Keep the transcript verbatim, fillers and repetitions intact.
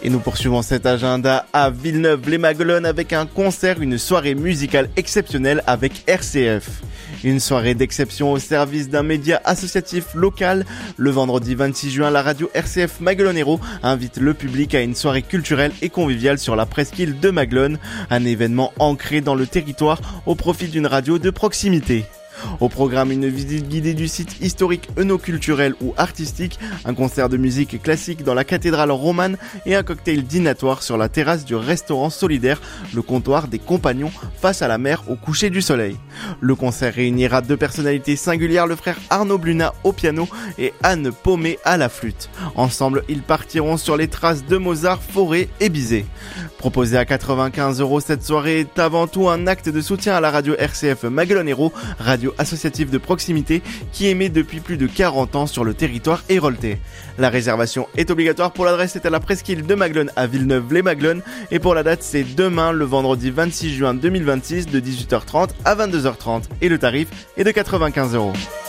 Et nous poursuivons cet agenda à Villeneuve-les-Maglones avec un concert, une soirée musicale exceptionnelle avec R C F. Une soirée d'exception au service d'un média associatif local. Le vendredi vingt-six juin, la radio R C F Maglonero invite le public à une soirée culturelle et conviviale sur la presqu'île de Maglone. Un événement ancré dans le territoire au profit d'une radio de proximité. Au programme, une visite guidée du site historique œnoculturel ou artistique, un concert de musique classique dans la cathédrale romane et un cocktail dînatoire sur la terrasse du restaurant solidaire, le comptoir des Compagnons, face à la mer au coucher du soleil. Le concert réunira deux personnalités singulières, le frère Arnaud Bluna au piano et Anne Paumé à la flûte. Ensemble, ils partiront sur les traces de Mozart, Fauré et Bizet. Proposée à quatre-vingt-quinze euros, cette soirée est avant tout un acte de soutien à la radio R C F Maglonero, radio associative de proximité qui émet depuis plus de quarante ans sur le territoire héroltais. La réservation est obligatoire. Pour l'adresse, c'est à la presqu'île de Maglone à Villeneuve-les-Maglones et pour la date, c'est demain, le vendredi vingt-six juin deux mille vingt-six de dix-huit heures trente à vingt-deux heures trente et le tarif est de quatre-vingt-quinze euros.